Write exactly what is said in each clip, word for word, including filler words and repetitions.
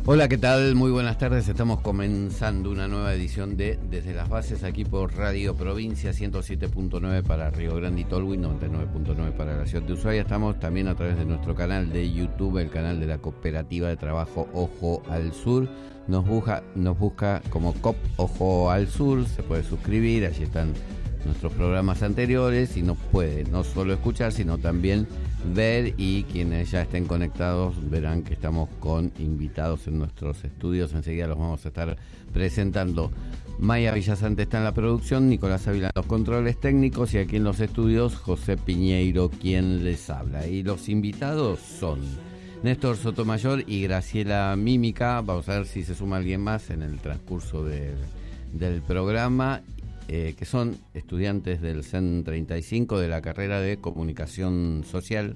Hola, ¿qué tal? Muy buenas tardes. Estamos comenzando una nueva edición de Desde las Bases aquí por Radio Provincia ciento siete punto nueve para Río Grande y Tolwyn, noventa y nueve punto nueve para la ciudad de Ushuaia. Estamos también a través de nuestro canal de YouTube, el canal de la Cooperativa de Trabajo Ojo al Sur. Nos busca, nos busca como C O P Ojo al Sur, se puede suscribir, allí están nuestros programas anteriores y nos puede no solo escuchar, sino también ver, y quienes ya estén conectados verán que estamos con invitados en nuestros estudios. Enseguida los vamos a estar presentando. Maya Villasante está en la producción, Nicolás Ávila en los controles técnicos y aquí en los estudios José Piñeiro quien les habla. Y los invitados son Néstor Sotomayor y Graciela Mímica. Vamos a ver si se suma alguien más en el transcurso de, del programa. Eh, que son estudiantes del C E N treinta y cinco de la carrera de Comunicación Social,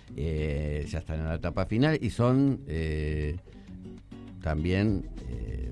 eh, ya están en la etapa final y son eh, también, eh,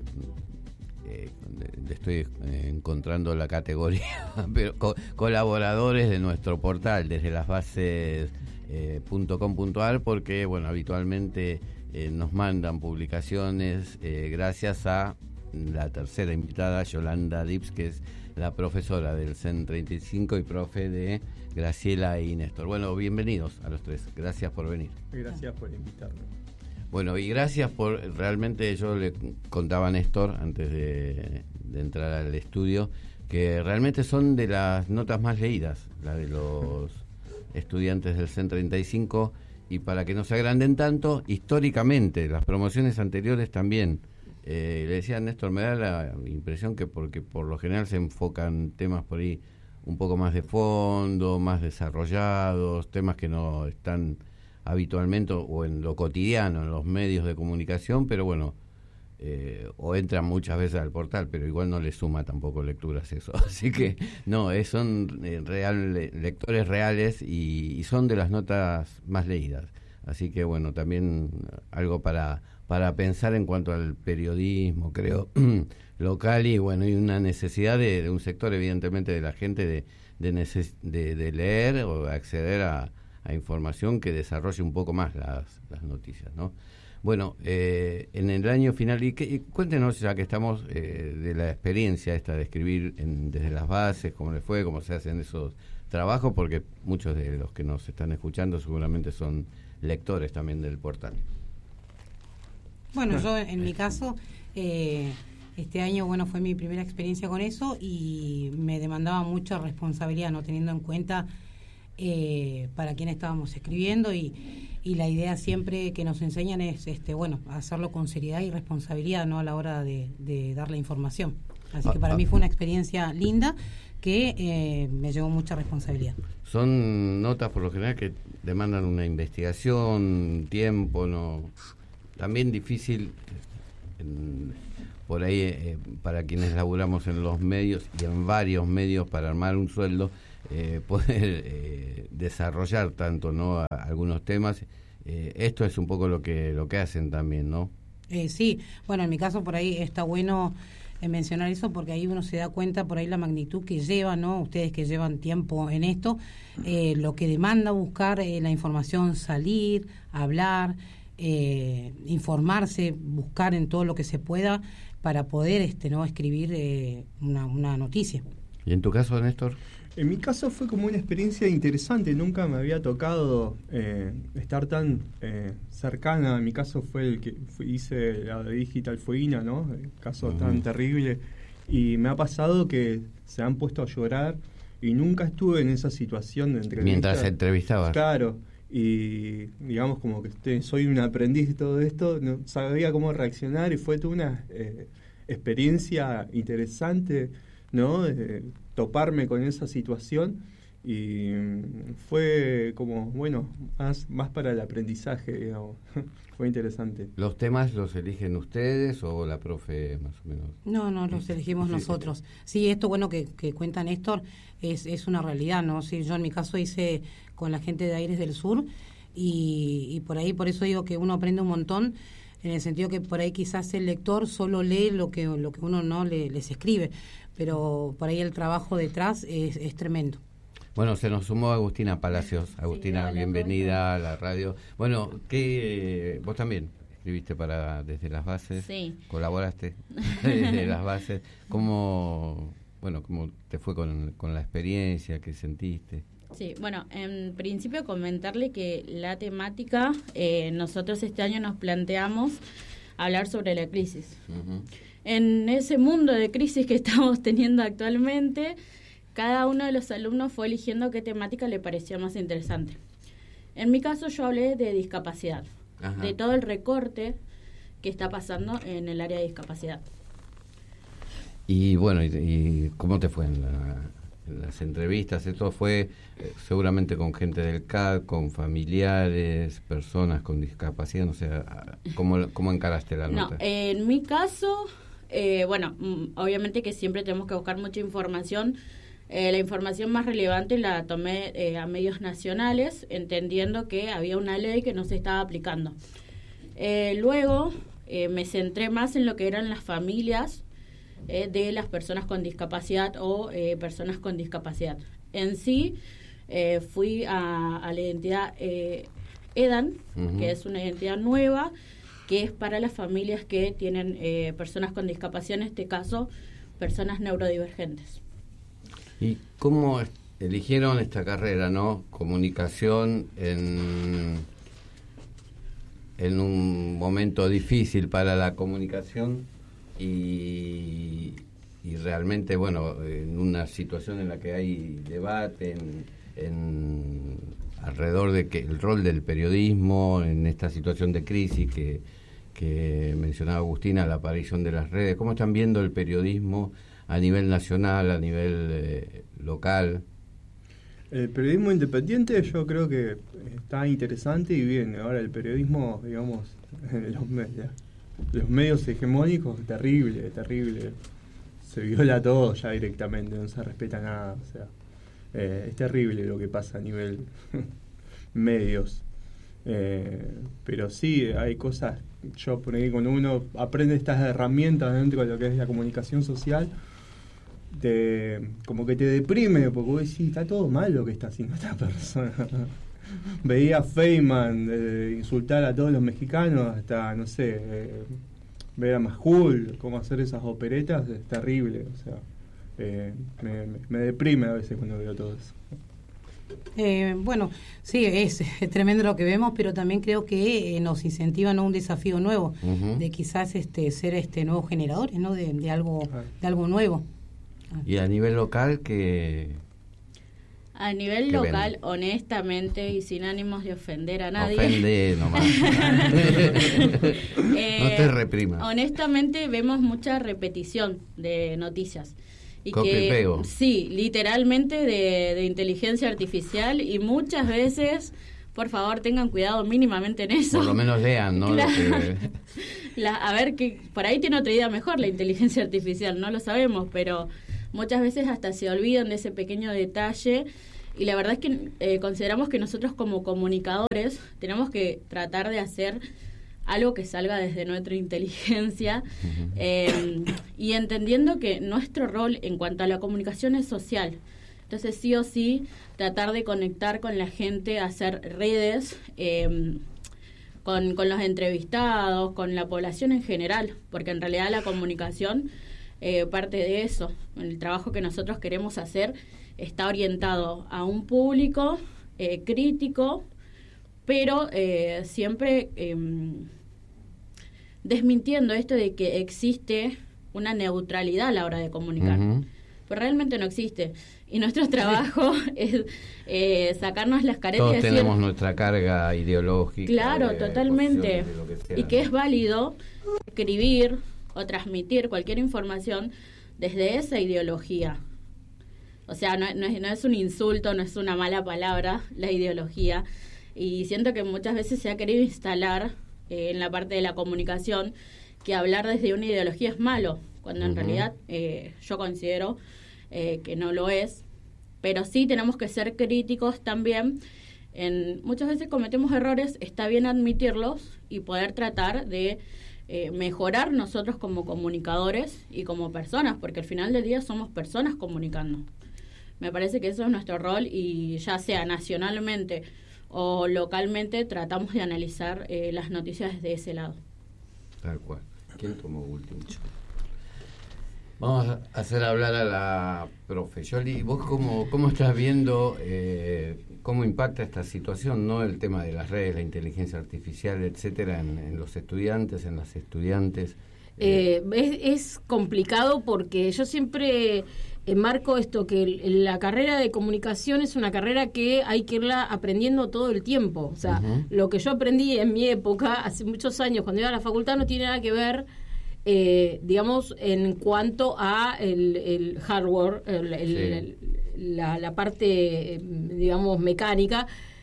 eh, estoy encontrando la categoría, pero co- colaboradores de nuestro portal desde las bases eh, punto com punto a r, porque bueno, habitualmente eh, nos mandan publicaciones eh, gracias a la tercera invitada, Yolanda Dips, que es la profesora del C E N treinta y cinco y profe de Graciela y Néstor. Bueno, bienvenidos a los tres. Gracias por venir. Gracias por invitarme. Bueno, y gracias por, realmente yo le contaba a Néstor antes de, de entrar al estudio, que realmente son de las notas más leídas, la de los estudiantes del C E N treinta y cinco, y para que no se agranden tanto, históricamente, las promociones anteriores también. Eh, le decía a Néstor, me da la impresión que porque por lo general se enfocan temas por ahí un poco más de fondo, más desarrollados, temas que no están habitualmente o en lo cotidiano, en los medios de comunicación, pero bueno, eh, o entran muchas veces al portal, pero igual no le suma tampoco lecturas eso. Así que no, es, son eh, real, lectores reales y, y son de las notas más leídas. Así que bueno, también algo para... para pensar en cuanto al periodismo, creo, local, y bueno, hay una necesidad de, de un sector, evidentemente, de la gente de de, neces- de, de leer o acceder a, a información que desarrolle un poco más las, las noticias, ¿no? Bueno, eh, en el año final, y, que, y cuéntenos, ya que estamos, eh, de la experiencia esta de escribir en, desde las bases, cómo les fue, cómo se hacen esos trabajos, porque muchos de los que nos están escuchando seguramente son lectores también del portal. Bueno, yo en mi caso, eh, este año, bueno, fue mi primera experiencia con eso y me demandaba mucha responsabilidad, no teniendo en cuenta eh, para quién estábamos escribiendo y, y la idea siempre que nos enseñan es, este, bueno, hacerlo con seriedad y responsabilidad, no a la hora de, de dar la información. Así que para mí fue una experiencia linda que eh, me llevó mucha responsabilidad. Son notas por lo general que demandan una investigación, tiempo, no... También difícil en, por ahí eh, para quienes laburamos en los medios y en varios medios para armar un sueldo, eh, poder eh, desarrollar tanto, ¿no?, a, a algunos temas. Eh, esto es un poco lo que lo que hacen también, ¿no? Eh, sí, bueno, en mi caso por ahí está bueno eh, mencionar eso porque ahí uno se da cuenta por ahí la magnitud que lleva, ¿no? Ustedes que llevan tiempo en esto, eh, lo que demanda buscar eh, la información, salir, hablar, Eh, informarse, buscar en todo lo que se pueda para poder este no escribir eh, una, una noticia. ¿Y en tu caso, Néstor? En mi caso fue como una experiencia interesante, nunca me había tocado eh, estar tan eh, cercana. En mi caso fue el que fue, hice la de Digital Fueguina, ¿no? El caso uh-huh. tan terrible, y me ha pasado que se han puesto a llorar y nunca estuve en esa situación de entrevista. Mientras entrevistabas. Claro. Y digamos como que este, soy un aprendiz de todo esto, no sabía cómo reaccionar y fue toda una eh, experiencia interesante, ¿no? Eh, toparme con esa situación y fue como, bueno, más, más para el aprendizaje, digamos. Fue interesante. ¿Los temas los eligen ustedes o la profe más o menos? No, no, los elegimos sí, nosotros. Sí, esto bueno que, que cuenta Néstor es, es una realidad, ¿no? Sí, yo en mi caso hice con la gente de Aires del Sur y, y por ahí, por eso digo que uno aprende un montón, en el sentido que por ahí quizás el lector solo lee lo que lo que uno no le, les escribe, pero por ahí el trabajo detrás es, es tremendo. Bueno, se nos sumó Agustina Palacios. Agustina, sí, bienvenida a la radio. Bueno, ¿qué, vos también escribiste para Desde las Bases, sí. Colaboraste desde las bases. ¿Cómo, bueno, cómo te fue con, con la experiencia? ¿Qué sentiste? Sí, bueno, en principio comentarle que la temática, eh, nosotros este año nos planteamos hablar sobre la crisis. Uh-huh. En ese mundo de crisis que estamos teniendo actualmente, cada uno de los alumnos fue eligiendo qué temática le parecía más interesante. En mi caso yo hablé de discapacidad, Ajá. de todo el recorte que está pasando en el área de discapacidad. Y bueno, ¿y, y cómo te fue en, la, en las entrevistas? Esto fue eh, seguramente con gente del C A D, con familiares, personas con discapacidad, no sé, ¿cómo, cómo encaraste la nota? No, eh, en mi caso, eh, bueno, obviamente que siempre tenemos que buscar mucha información. Eh, la información más relevante la tomé eh, a medios nacionales, entendiendo que había una ley que no se estaba aplicando. Eh, luego eh, me centré más en lo que eran las familias eh, de las personas con discapacidad o eh, personas con discapacidad. En sí, eh, fui a, a la identidad eh, EDAN, uh-huh. que es una identidad nueva, que es para las familias que tienen eh, personas con discapacidad, en este caso, personas neurodivergentes. ¿Y cómo eligieron esta carrera, no? Comunicación en, en un momento difícil para la comunicación y, y realmente, bueno, en una situación en la que hay debate en, en alrededor de que el rol del periodismo en esta situación de crisis que, que mencionaba Agustina, la aparición de las redes. ¿Cómo están viendo el periodismo a nivel nacional, a nivel eh, local? El periodismo independiente yo creo que está interesante y bien. Ahora el periodismo, digamos, los, medios, los medios hegemónicos, terrible, terrible. Se viola todo ya directamente, no se respeta nada. O sea, eh, es terrible lo que pasa a nivel medios. Eh, pero sí, hay cosas, yo por ahí cuando uno aprende estas herramientas dentro de lo que es la comunicación social, Te, como que te deprime porque vos decís, está todo mal lo que está haciendo esta persona. Veía a Feynman eh, insultar a todos los mexicanos, hasta, no sé, eh, ver a Majul, cómo hacer esas operetas, es terrible. O sea, eh, me, me, me deprime a veces cuando veo todo eso. Eh, bueno, sí, es, es tremendo lo que vemos, pero también creo que eh, nos incentivan a un desafío nuevo, uh-huh. de quizás este ser este nuevos generadores, ¿no? De, de algo, ah. de algo nuevo. Y a nivel local, que A nivel local, ven? honestamente, y sin ánimos de ofender a nadie... Ofende nomás. eh, no te reprimas. Honestamente, vemos mucha repetición de noticias. Y Copia que, y pego. Sí, literalmente de, de inteligencia artificial, y muchas veces... Por favor, tengan cuidado mínimamente en eso. Por lo menos lean, ¿no? Claro. Lo que... la, a ver, que por ahí tiene otra idea mejor la inteligencia artificial, no lo sabemos, pero muchas veces hasta se olvidan de ese pequeño detalle. Y la verdad es que eh, consideramos que nosotros como comunicadores tenemos que tratar de hacer algo que salga desde nuestra inteligencia, uh-huh. eh, y entendiendo que nuestro rol en cuanto a la comunicación es social. Entonces, sí o sí, tratar de conectar con la gente, hacer redes eh, con, con los entrevistados, con la población en general, porque en realidad la comunicación, eh, parte de eso, el trabajo que nosotros queremos hacer, está orientado a un público eh, crítico, pero eh, siempre eh, desmintiendo esto de que existe una neutralidad a la hora de comunicar. Uh-huh. Pero realmente no existe. Y nuestro trabajo es eh, sacarnos las caretas. Todos y decir, tenemos nuestra carga ideológica. Claro, de, totalmente. De lo que sea, y que ¿no? es válido escribir o transmitir cualquier información desde esa ideología. O sea, no, no, es, no es un insulto, no es una mala palabra, la ideología. Y siento que muchas veces se ha querido instalar eh, en la parte de la comunicación que hablar desde una ideología es malo, cuando en uh-huh. realidad eh, yo considero eh, que no lo es. Pero sí tenemos que ser críticos también. En, muchas veces cometemos errores, está bien admitirlos y poder tratar de eh, mejorar nosotros como comunicadores y como personas, porque al final del día somos personas comunicando. Me parece que eso es nuestro rol y ya sea nacionalmente o localmente tratamos de analizar eh, las noticias desde ese lado. Tal cual. ¿Quién tomó último? Vamos a hacer hablar a la profe Yoli. ¿Vos cómo, cómo estás viendo eh, cómo impacta esta situación, no el tema de las redes, la inteligencia artificial, etcétera, en, en los estudiantes, en las estudiantes? Eh, es, es complicado porque yo siempre enmarco esto, que la carrera de comunicación es una carrera que hay que irla aprendiendo todo el tiempo. O sea, uh-huh. lo que yo aprendí en mi época, hace muchos años, cuando iba a la facultad, no tiene nada que ver, eh, digamos, en cuanto a el, el hardware, el, el, sí. el, la, la parte, digamos, mecánica,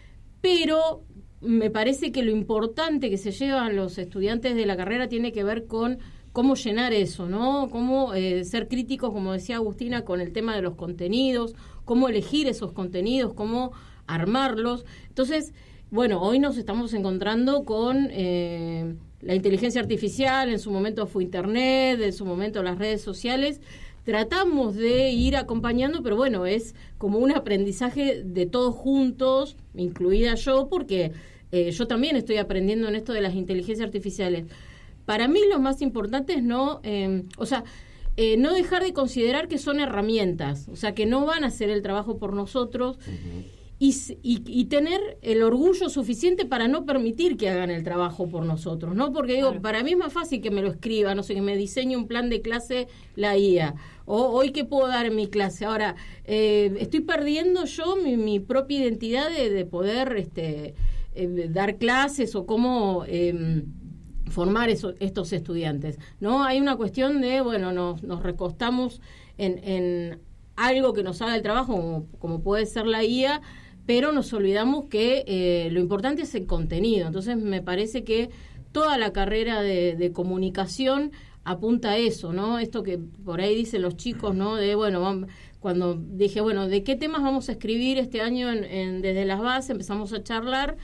pero me parece que lo importante que se llevan los estudiantes de la carrera tiene que ver con cómo llenar eso, ¿no? Cómo eh, ser críticos, como decía Agustina, con el tema de los contenidos, cómo elegir esos contenidos, cómo armarlos. Entonces, bueno, hoy nos estamos encontrando con eh, la inteligencia artificial, en su momento fue Internet, en su momento las redes sociales. Tratamos de ir acompañando, pero bueno, es como un aprendizaje de todos juntos, incluida yo, porque eh, yo también estoy aprendiendo en esto de las inteligencias artificiales. Para mí lo más importante es no, eh, o sea, eh, no dejar de considerar que son herramientas, o sea, que no van a hacer el trabajo por nosotros. Uh-huh. Y, y, y tener el orgullo suficiente para no permitir que hagan el trabajo por nosotros, ¿no? Porque digo, claro. para mí es más fácil que me lo escriba, no sé, que me diseñe un plan de clase la I A, o hoy qué puedo dar en mi clase. Ahora, eh, estoy perdiendo yo mi, mi propia identidad de, de poder este, eh, dar clases o cómo eh, formar eso, estos estudiantes, ¿no? Hay una cuestión de, bueno, nos, nos recostamos en, en algo que nos haga el trabajo, como, como puede ser la I A, pero nos olvidamos que eh, lo importante es el contenido. Entonces me parece que toda la carrera de, de comunicación apunta a eso, ¿no? Esto que por ahí dicen los chicos, ¿no? De, bueno, vamos, cuando dije, bueno, ¿de qué temas vamos a escribir este año en, en, desde las bases? Empezamos a charlar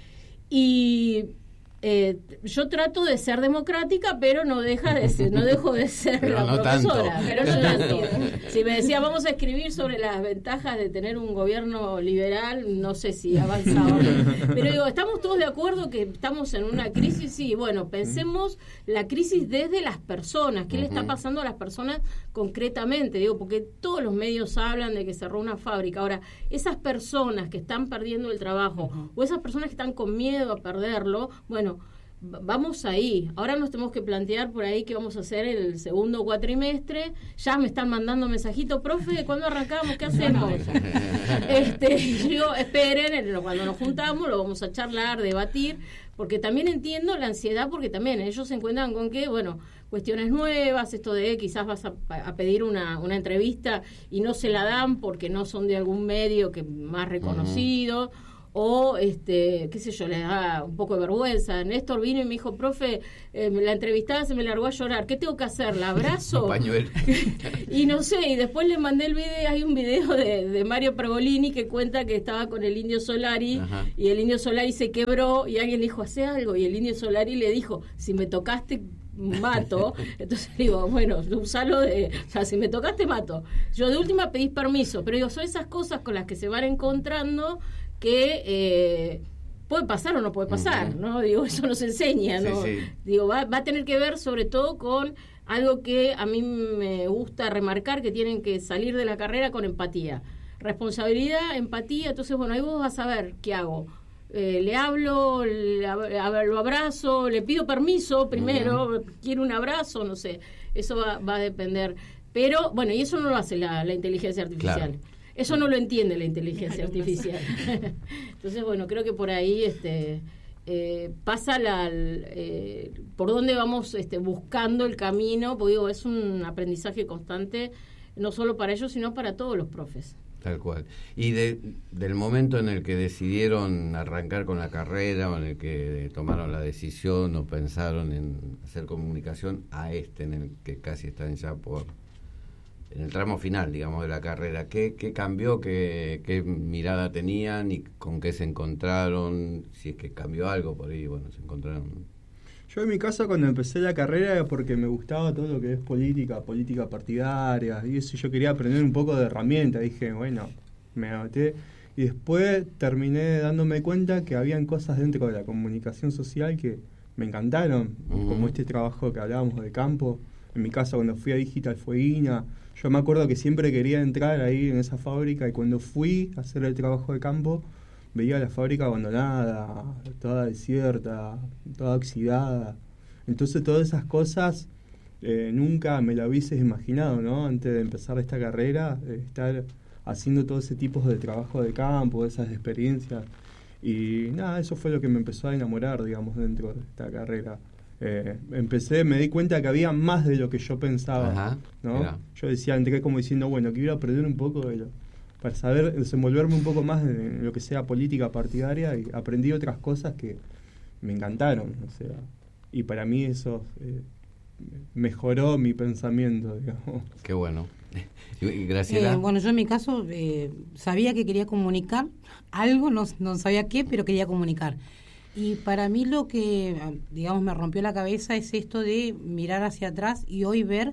y Eh, yo trato de ser democrática, pero no deja de ser, no dejo de ser pero la no profesora. Tanto. Pero no tanto. Si me decía, vamos a escribir sobre las ventajas de tener un gobierno liberal, no sé si avanzaba. Pero digo, estamos todos de acuerdo que estamos en una crisis, y bueno, pensemos la crisis desde las personas. ¿Qué uh-huh. le está pasando a las personas concretamente? Digo, porque todos los medios hablan de que cerró una fábrica. Ahora, esas personas que están perdiendo el trabajo uh-huh. o esas personas que están con miedo a perderlo, bueno, vamos ahí. Ahora nos tenemos que plantear por ahí qué vamos a hacer el segundo cuatrimestre. Ya me están mandando mensajitos, profe, ¿cuándo arrancamos? ¿Qué hacemos? este, yo, esperen, cuando nos juntamos lo vamos a charlar, debatir, porque también entiendo la ansiedad, porque también ellos se encuentran con que, bueno, cuestiones nuevas, esto de quizás vas a, a pedir una, una entrevista y no se la dan porque no son de algún medio que más reconocido. Uh-huh. O, este, qué sé yo, les da un poco de vergüenza. Néstor vino y me dijo, profe, eh, la entrevistada se me largó a llorar. ¿Qué tengo que hacer? ¿La abrazo? Pañuelo. Y no sé, y después le mandé el video, hay un video de, de Mario Pergolini que cuenta que estaba con el Indio Solari. Ajá. Y el Indio Solari se quebró y alguien le dijo, hace algo. Y el Indio Solari le dijo, si me tocaste, mato. Entonces digo, bueno, usalo de, o sea, si me tocaste, mato. Yo de última pedís permiso, pero digo, son esas cosas con las que se van encontrando que eh, puede pasar o no puede pasar, uh-huh. ¿no? Digo, eso nos enseña, ¿no? Sí, sí. Digo, va, va a tener que ver sobre todo con algo que a mí me gusta remarcar, que tienen que salir de la carrera con empatía. Responsabilidad, empatía, entonces, bueno, ahí vos vas a ver qué hago. Eh, le hablo, le, a, lo abrazo, le pido permiso primero, uh-huh. quiero un abrazo, no sé, eso va, va a depender. Pero, bueno, y eso no lo hace la, la inteligencia artificial. Claro. Eso no lo entiende la inteligencia artificial. Entonces, bueno, creo que por ahí este eh, pasa la eh, por dónde vamos este, buscando el camino, porque digo, es un aprendizaje constante, no solo para ellos, sino para todos los profes. Tal cual. Y de, del momento en el que decidieron arrancar con la carrera, o en el que tomaron la decisión o pensaron en hacer comunicación, a este en el que casi están ya por... en el tramo final, digamos, de la carrera, ¿qué, qué cambió, qué, qué mirada tenían y con qué se encontraron? Si es que cambió algo por ahí, bueno, se encontraron. Yo en mi caso cuando empecé la carrera era porque me gustaba todo lo que es política, política partidaria, y eso, yo quería aprender un poco de herramientas, dije, bueno, me anoté, y después terminé dándome cuenta que habían cosas dentro de la comunicación social que me encantaron, Uh-huh. como este trabajo que hablábamos de campo. En mi casa, cuando fui a Digital Fueguina, yo me acuerdo que siempre quería entrar ahí en esa fábrica, y cuando fui a hacer el trabajo de campo, veía la fábrica abandonada, toda desierta, toda oxidada. Entonces todas esas cosas eh, nunca me la hubieses imaginado, ¿no? Antes de empezar esta carrera, eh, estar haciendo todo ese tipo de trabajo de campo, esas experiencias. Y nada, eso fue lo que me empezó a enamorar, digamos, dentro de esta carrera. Eh, empecé, me di cuenta que había más de lo que yo pensaba, Ajá, ¿no? mira. Yo decía, entré como diciendo, bueno, quiero aprender un poco de lo, para saber desenvolverme un poco más en lo que sea política partidaria, y aprendí otras cosas que me encantaron, o sea, y para mí eso eh, mejoró mi pensamiento, digamos. Qué bueno. ¿Y Graciela? Eh, bueno, yo en mi caso eh, sabía que quería comunicar algo, no, no sabía qué, pero quería comunicar. Y para mí lo que, digamos, me rompió la cabeza es esto de mirar hacia atrás y hoy ver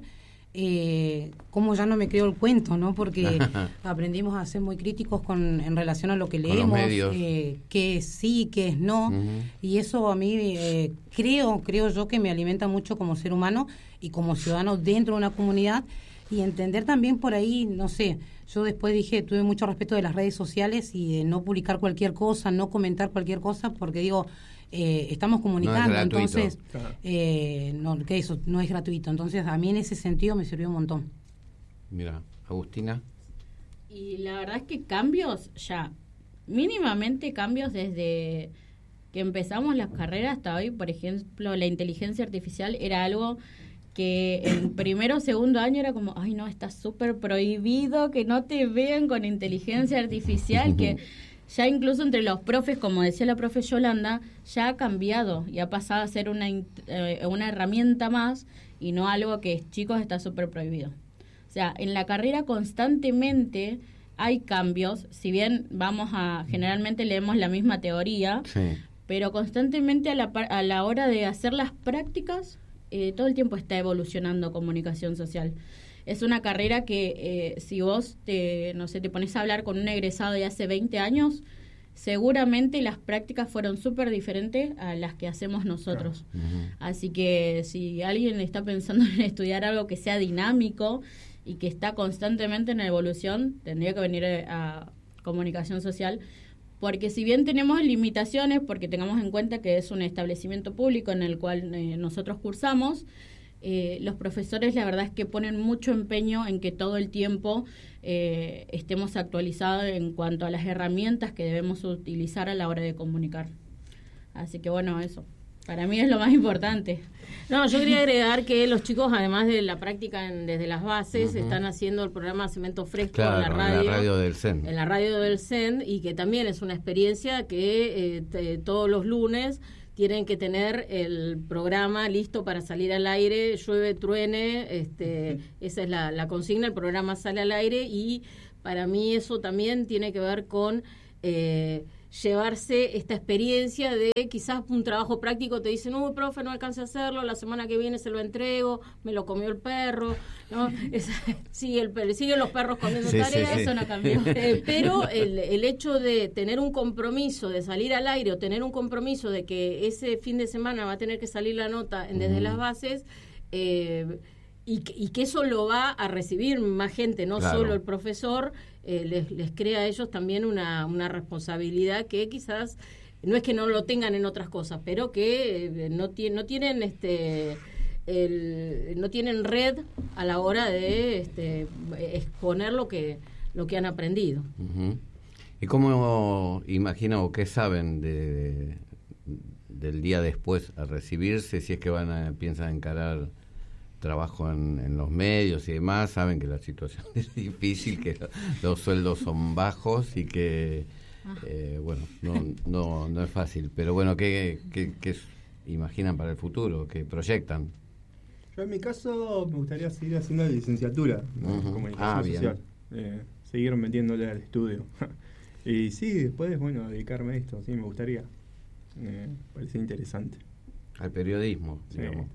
eh, cómo ya no me creo el cuento, ¿no? Porque aprendimos a ser muy críticos con en relación a lo que Con los leemos, medios. eh, qué es sí, qué es no. Uh-huh. Y eso a mí eh, creo, creo yo que me alimenta mucho como ser humano y como ciudadano dentro de una comunidad. Y entender también por ahí, no sé, yo después dije, tuve mucho respeto de las redes sociales y de no publicar cualquier cosa, no comentar cualquier cosa, porque digo, eh, estamos comunicando, No es gratuito. entonces, Claro. eh, no, que eso no es gratuito. Entonces, a mí en ese sentido me sirvió un montón. Mira, Agustina. Y la verdad es que cambios ya, mínimamente cambios desde que empezamos las carreras hasta hoy. Por ejemplo, la inteligencia artificial era algo que en primero o segundo año era como, ay no, está súper prohibido que no te vean con inteligencia artificial, que ya incluso entre los profes, como decía la profe Yolanda, ya ha cambiado y ha pasado a ser una, eh, una herramienta más y no algo que, chicos, está súper prohibido. O sea, en la carrera constantemente hay cambios, si bien vamos a, generalmente leemos la misma teoría, Sí. pero constantemente a la, par- a la hora de hacer las prácticas, eh, todo el tiempo está evolucionando comunicación social. Es una carrera que eh, si vos te, no sé, te pones a hablar con un egresado de hace veinte años, seguramente las prácticas fueron súper diferentes a las que hacemos nosotros. Uh-huh. Así que si alguien está pensando en estudiar algo que sea dinámico y que está constantemente en evolución, tendría que venir a, a comunicación social, porque si bien tenemos limitaciones, porque tengamos en cuenta que es un establecimiento público en el cual eh, nosotros cursamos, eh, los profesores la verdad es que ponen mucho empeño en que todo el tiempo eh, estemos actualizados en cuanto a las herramientas que debemos utilizar a la hora de comunicar. Así que bueno, eso. Para mí es lo más importante. No, yo quería agregar que los chicos, además de la práctica en, desde las bases, Uh-huh. están haciendo el programa Cemento Fresco Claro, en la radio. en la radio del C E N. En la radio del C E N, y que también es una experiencia que eh, te- todos los lunes tienen que tener el programa listo para salir al aire, llueve, truene, este, esa es la, la consigna, el programa sale al aire, y para mí eso también tiene que ver con eh, llevarse esta experiencia de quizás un trabajo práctico, te dicen, uy, profe, no alcancé a hacerlo, la semana que viene se lo entrego, me lo comió el perro, ¿no? Es, sigue el perro, siguen los perros comiendo Sí, sí, tareas, sí. eso no cambió. Eh, pero el, el hecho de tener un compromiso, de salir al aire, o tener un compromiso de que ese fin de semana va a tener que salir la nota en Desde Ujú. las Bases, eh, y, que- y que eso lo va a recibir más gente, no Claro. solo el profesor, eh, les, les crea a ellos también una, una responsabilidad que quizás no es que no lo tengan en otras cosas, pero que eh, no, tie- no tienen este el, no tienen red a la hora de este, exponer lo que lo que han aprendido. Ujú. ¿Y cómo imagina o qué saben de, del día después a recibirse, si es que van a, piensan encarar trabajo en, en los medios y demás? Saben que la situación es difícil, que lo- los sueldos son bajos y que, eh, bueno, no, no, no es fácil. Pero bueno, ¿qué, qué, qué s- imaginan para el futuro? ¿Qué proyectan? Yo en mi caso me gustaría seguir haciendo la licenciatura en Ujú. comunicación Ah, bien. social, eh, seguir metiéndole al estudio. Y sí, después, bueno, dedicarme a esto, sí, me gustaría. Eh, parece interesante. Al periodismo, Sí. digamos.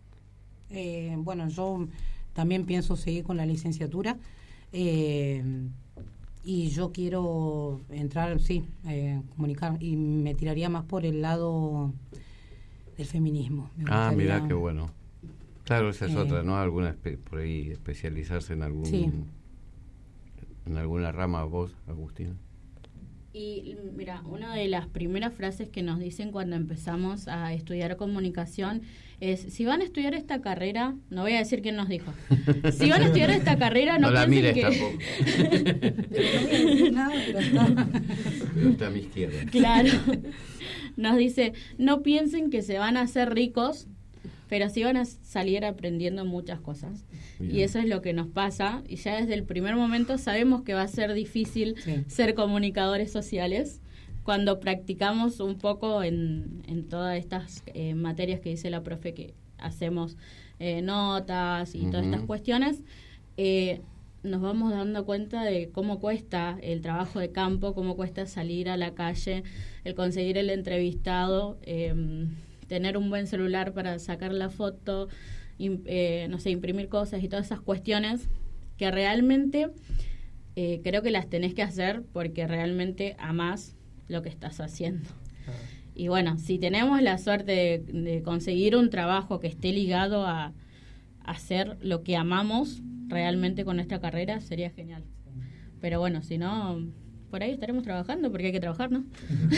Eh, bueno, yo también pienso seguir con la licenciatura eh, y yo quiero entrar, sí, eh, comunicar, y me tiraría más por el lado del feminismo. Me Ah, gustaría- mirá qué bueno. Claro, esa es Eh, otra, ¿no? Alguna espe- por ahí especializarse en algún Sí. en alguna rama. Vos, Agustina. Y mira, una de las primeras frases que nos dicen cuando empezamos a estudiar comunicación es, si van a estudiar esta carrera, no voy a decir quién nos dijo, si van a estudiar esta carrera no, No la piensen mires que... tampoco. Pero no voy a decir nada, pero está. Pero está a mi izquierda. Claro, nos dice, no piensen que se van a hacer ricos, pero sí van a salir aprendiendo muchas cosas. Bien. Y eso es lo que nos pasa, y ya desde el primer momento sabemos que va a ser difícil Sí. ser comunicadores sociales cuando practicamos un poco en, en todas estas eh, materias que dice la profe que hacemos eh, notas y todas Ujú. estas cuestiones. eh, nos vamos dando cuenta de cómo cuesta el trabajo de campo, cómo cuesta salir a la calle, el conseguir el entrevistado, eh, tener un buen celular para sacar la foto, im- eh, no sé, imprimir cosas y todas esas cuestiones que realmente eh, creo que las tenés que hacer porque realmente amás lo que estás haciendo. Y bueno, si tenemos la suerte de, de conseguir un trabajo que esté ligado a, a hacer lo que amamos realmente con nuestra carrera, sería genial. Pero bueno, si no, por ahí estaremos trabajando porque hay que trabajar, ¿no?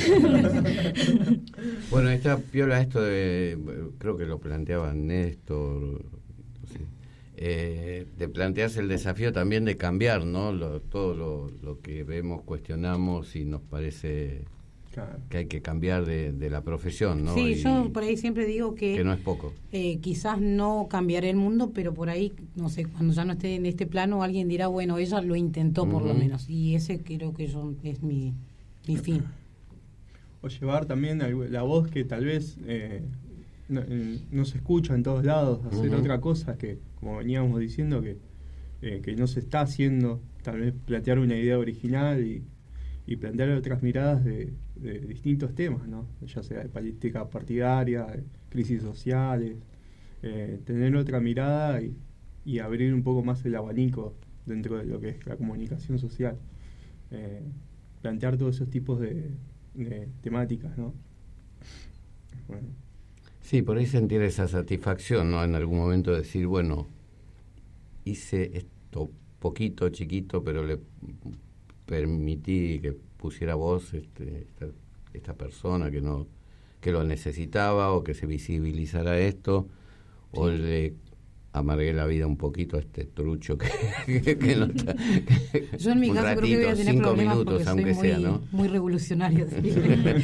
Bueno, está piola esto de, creo que lo planteaba Néstor, no sé, eh, de plantearse el desafío también de cambiar, ¿no? Lo, todo lo, lo que vemos, cuestionamos y nos parece Claro. que hay que cambiar de, de la profesión, ¿no? Sí, Y yo por ahí siempre digo que, que no es poco. eh, quizás no cambiaré el mundo, pero por ahí, no sé, cuando ya no esté en este plano, alguien dirá, bueno, ella lo intentó por lo Ujú. menos. Y ese creo que yo es mi, mi fin. O llevar también algo- la voz que tal vez eh, no, eh, no se escucha en todos lados, hacer Ujú. otra cosa que, como veníamos diciendo, que, eh, que no se está haciendo, tal vez plantear una idea original y, y plantear otras miradas de, de distintos temas, ¿no? Ya sea de política partidaria, de crisis sociales, eh, tener otra mirada y, y abrir un poco más el abanico dentro de lo que es la comunicación social. Eh, plantear todos esos tipos de, de temáticas, ¿no? Bueno, Sí, por ahí sentir esa satisfacción, ¿no? En algún momento decir, bueno, hice esto poquito, chiquito, pero le permití que pusiera voz este, esta, esta persona que no que lo necesitaba o que se visibilizara esto, o le amargué la vida un poquito a este trucho que, que, que no está. Yo en mi un caso creo que voy a ratito, tener cinco problemas minutos, porque soy aunque muy, sea, ¿no? muy revolucionaria. ¿Sí?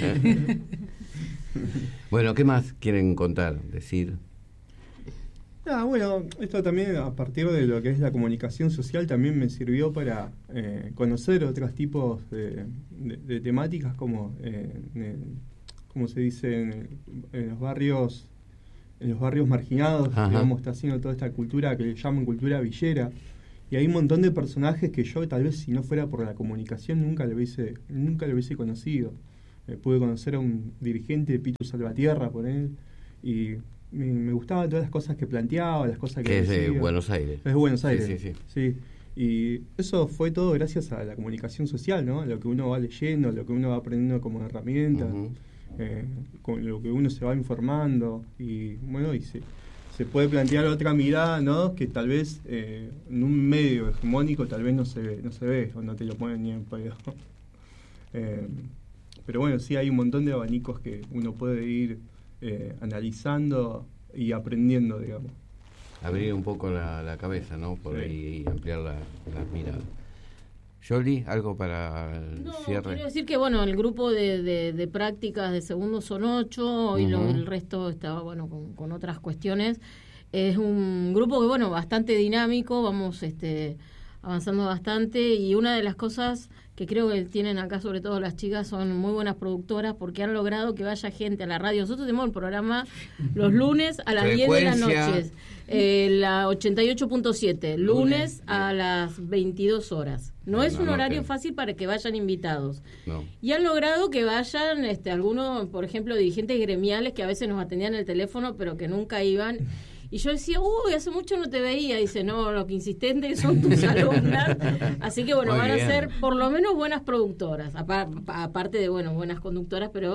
Bueno, ¿qué más quieren contar, decir? Ah, bueno, esto también a partir de lo que es la comunicación social también me sirvió para eh, conocer otros tipos de, de- de temáticas como, eh, en- como se dice, en, en los barrios en los barrios marginados, Ajá. digamos, está haciendo toda esta cultura que le llaman cultura villera. Y hay un montón de personajes que yo tal vez si no fuera por la comunicación nunca lo hubiese, nunca lo hubiese conocido. Eh, pude conocer a un dirigente, Pitu Salvatierra, por él, y me, me gustaban todas las cosas que planteaba, las cosas que Que es de decía. Buenos Aires. Es de Buenos Aires. Sí, sí, sí. Y eso fue todo gracias a la comunicación social, ¿no? Lo que uno va leyendo, lo que uno va aprendiendo como herramienta, Ujú. eh, con lo que uno se va informando. Y bueno, y se, se puede plantear otra mirada, ¿no? Que tal vez eh, en un medio hegemónico tal vez no se ve, no se ve, o no te lo ponen ni en pedo. eh, pero bueno, sí hay un montón de abanicos que uno puede ir eh, analizando y aprendiendo, digamos. Abrir un poco la, la cabeza, ¿no? Por Sí. ahí y ampliar la, las miradas. Jolie, ¿algo para el No, cierre? quiero decir que bueno, el grupo de, de, de prácticas de segundo son ocho y lo- Ujú. el resto estaba bueno con, con otras cuestiones. Es un grupo que bueno, bastante dinámico, vamos este avanzando bastante y una de las cosas que creo que tienen acá sobre todo las chicas son muy buenas productoras porque han logrado que vaya gente a la radio. Nosotros tenemos el programa los lunes a las diez de la Frecuencia. noche. Eh, la ochenta y ocho punto siete, lunes, Lunes, a bien. las veintidós horas. No Bueno, es un horario anoten. fácil para que vayan invitados. No. Y han logrado que vayan este, algunos, por ejemplo, dirigentes gremiales que a veces nos atendían el teléfono, pero que nunca iban. Y yo decía, uy, hace mucho no te veía. Dice, no, lo que insistentes son tus alumnas. Así que, bueno, Muy van bien. a ser por lo menos buenas productoras. Apa- Aparte de, bueno, buenas conductoras, pero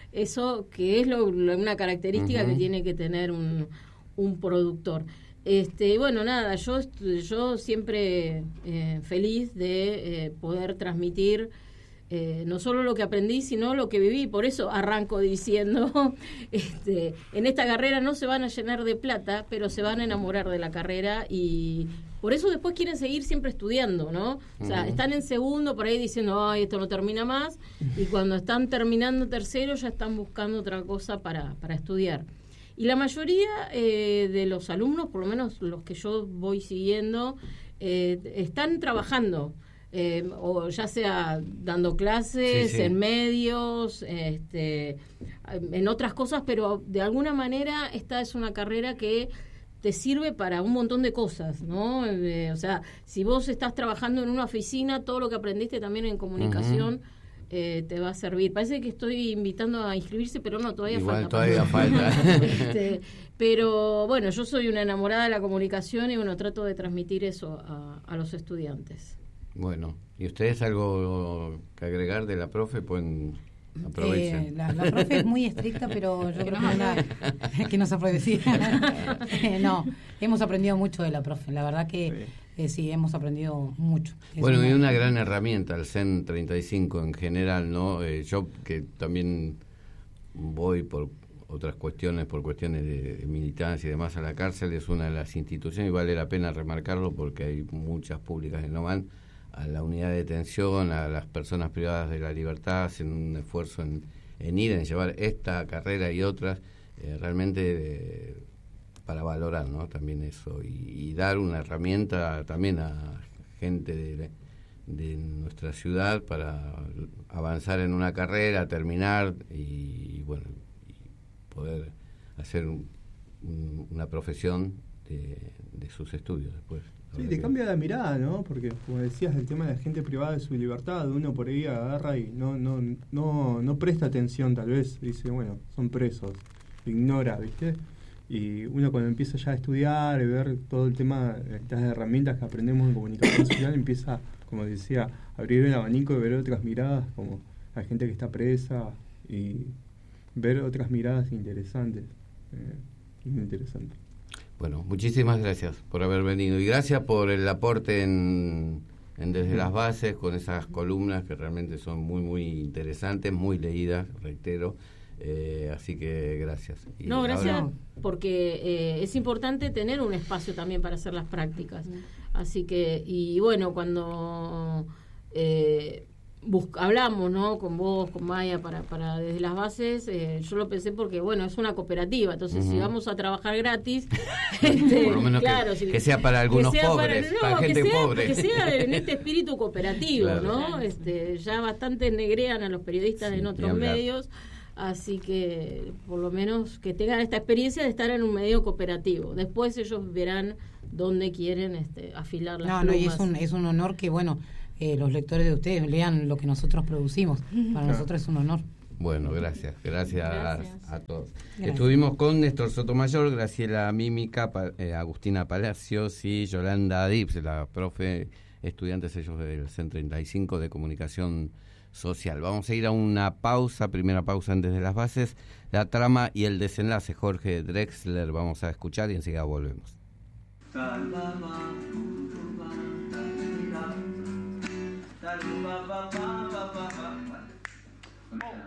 eso que es lo, lo, una característica uh-huh. que tiene que tener un, un productor. Este, bueno, nada, yo, yo siempre eh, feliz de eh, poder transmitir eh, no solo lo que aprendí, sino lo que viví. Por eso arranco diciendo, este, en esta carrera no se van a llenar de plata, pero se van a enamorar de la carrera y por eso después quieren seguir siempre estudiando, ¿no? O sea, uh-huh. están en segundo por ahí diciendo, ay, esto no termina más, y cuando están terminando tercero ya están buscando otra cosa para, para estudiar. Y la mayoría eh, de los alumnos, por lo menos los que yo voy siguiendo, eh, están trabajando, eh, o ya sea dando clases, sí, sí. en medios, este, en otras cosas, pero de alguna manera esta es una carrera que te sirve para un montón de cosas, ¿no? Eh, o sea, si vos estás trabajando en una oficina, todo lo que aprendiste también en comunicación... Uh-huh. Eh, te va a servir. Parece que estoy invitando a inscribirse, pero no, todavía Igual, falta. todavía falta. este, pero bueno, yo soy una enamorada de la comunicación y bueno, trato de transmitir eso a, a los estudiantes. Bueno, ¿y ustedes algo que agregar de la profe? Pueden aprovechar. Eh, la, la profe es muy estricta, pero yo creo que, una, que nos aprovecha. eh, no, hemos aprendido mucho de la profe. La verdad que sí. Eh, sí, hemos aprendido mucho. Es bueno, una... y una gran herramienta, el C E N treinta y cinco en general, ¿no? Eh, yo que también voy por otras cuestiones, por cuestiones de, de militancia y demás a la cárcel, es una de las instituciones y vale la pena remarcarlo porque hay muchas públicas que no van a la unidad de detención, a las personas privadas de la libertad, hacen un esfuerzo en, en ir, en llevar esta carrera y otras, eh, realmente... Eh, para valorar, ¿no? También eso y, y dar una herramienta también a gente de, de nuestra ciudad para avanzar en una carrera, terminar y, y bueno, y poder hacer un, un, una profesión de, de sus estudios después. Sí, te cambia la mirada, ¿no? Porque como decías, el tema de la gente privada de su libertad, uno por ahí agarra y no no no no presta atención, tal vez dice, bueno, son presos, ignora, ¿viste? Y uno cuando empieza ya a estudiar y ver todo el tema, estas herramientas que aprendemos en comunicación social, empieza, como decía, a abrir el abanico y ver otras miradas, como la gente que está presa y ver otras miradas interesantes. Eh, muy interesante. Bueno, muchísimas gracias por haber venido y gracias por el aporte en, en Desde las Bases con esas columnas que realmente son muy, muy interesantes, muy leídas, reitero. Eh, así que gracias. Y no, gracias ahora... porque eh, es importante tener un espacio también para hacer las prácticas. Así que, y bueno, cuando eh, bus- hablamos, ¿no? Con vos, con Maya, para, para Desde las Bases, eh, yo lo pensé porque, bueno, es una cooperativa. Entonces, uh-huh. si vamos a trabajar gratis, este, por lo menos claro, que, si, que sea para algunos sea pobres, para, no, para gente que sea, pobre. Que sea en este espíritu cooperativo, claro. ¿no? Este, ya bastante negrean a los periodistas sí, en otros medios. Así que por lo menos que tengan esta experiencia de estar en un medio cooperativo. Después ellos verán dónde quieren este, afilar las no, plumas. No, y es un, es un honor que, bueno, eh, los lectores de ustedes lean lo que nosotros producimos. Para claro. nosotros es un honor. Bueno, gracias. Gracias, gracias. a todos. Gracias. Estuvimos con Néstor Sotomayor, Graciela Mímica, pa, eh, Agustina Palacios y Yolanda Dips, la profe, estudiantes ellos del C E N treinta y cinco de Comunicación Social. Vamos a ir a una pausa, primera pausa en Desde las Bases, la trama y el desenlace. Jorge Drexler vamos a escuchar y enseguida volvemos. Oh.